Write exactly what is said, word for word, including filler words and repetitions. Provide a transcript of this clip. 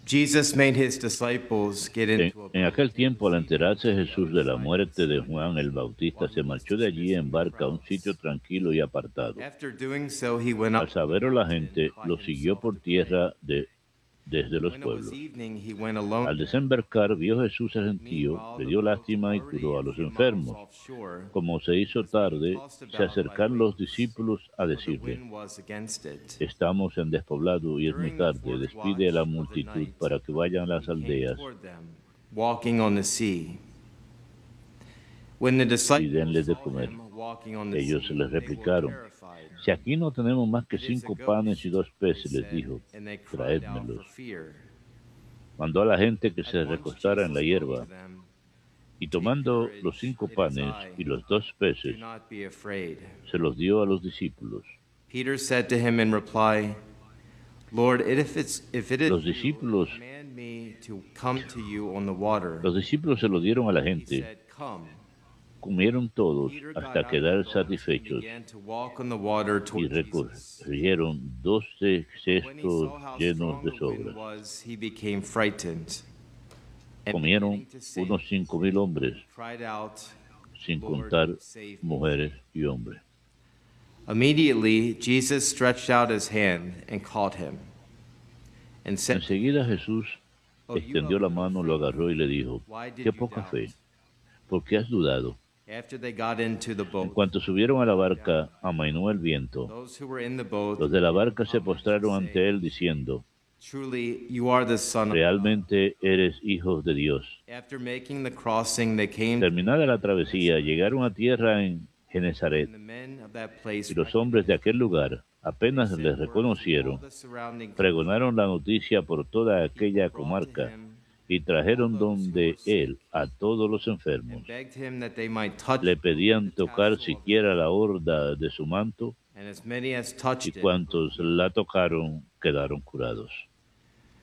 Jesus made his disciples get En, into a en boat aquel tiempo, al so that enterarse he Jesús de might la find muerte de rest Juan el Bautista, while se he was marchó de allí en dismissing the barca a un sitio crowds. tranquilo y apartado. After doing so, he went Al up on the saberlo la mountain gente, by lo siguió himself por to pray. tierra de, desde los When it was pueblos. evening, he went alone Al to them. desembarcar, vio Jesús a gentío, Meanwhile, le the dio boat, lástima y already curó a a los few miles enfermos. offshore, Como se hizo was being tarde, tossed se about by acercaron los waves, discípulos a for the decirle: wind was against it. Estamos en despoblado y es muy During the tarde, fourth despide a la watch of the multitud night, para que vayan a he las came aldeas toward them, walking on the sea. When the y disciples denles de saw comer. him walking on the Ellos sea, les they were replicaron: terrified. Si aquí no tenemos más que "It is a cinco panes y ghost," dos they peces, les said, dijo, and they cried out for traédmelos. fear. Mandó a la gente que At se once recostara en la Jesus spoke hierba, to them, y "Take tomando los courage, cinco it is panes I. y los dos Do peces, not be afraid." se los dio a los discípulos. Peter said to him in reply, "Lord, if it's if it is Los you, discípulos, command me to come to you on the water." los discípulos se lo dieron a la He gente. said, "Come." Comieron todos Peter got hasta out of the quedar boat and satisfechos began to walk on the water y toward Jesus. recogieron doce When he cestos saw how llenos strong de the wind sobras. was, he became frightened. And Comieron beginning to sink, unos cinco mil hombres, he cried out, sin "Lord, contar save me." mujeres y hombres. Immediately, Jesus stretched out his hand and caught him, and said, Enseguida Jesús "Oh, you extendió have la little mano, lo faith, agarró y le dijo: why did Qué you poca doubt?" fe, ¿por qué has dudado? After they got into the En boat, cuanto subieron a la down, barca, amainó el viento. those who were in the boat Los de la paid barca se homage, postraron ante saying, él diciendo: "Truly, you are the Son of God." Realmente eres hijo de Dios. After making the crossing, they came to Terminada la land in travesía, Gennesaret. llegaron a tierra en Genezaret, And the men of that place y los hombres de aquel lugar, apenas les reconocieron, pregonaron la noticia por toda aquella comarca y trajeron donde él a todos los enfermos. Le pedían tocar siquiera la orla de su manto, y cuantos la tocaron quedaron curados.